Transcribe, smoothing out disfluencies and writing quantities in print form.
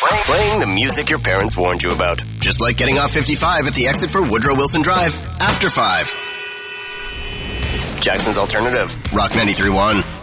Playing the music your parents warned you about. Just like getting off 55 at the exit for Woodrow Wilson Drive. After 5. Jackson's Alternative. Rock 93.1.